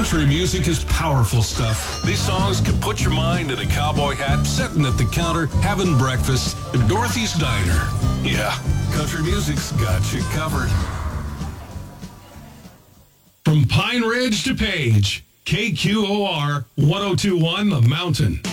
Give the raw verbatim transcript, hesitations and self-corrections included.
Country music is powerful stuff. These songs can put your mind in a cowboy hat, sitting at the counter, having breakfast at Dorothy's Diner. Yeah, country music's got you covered. From Pine Ridge to Page, K Q O R ten twenty-one The Mountain.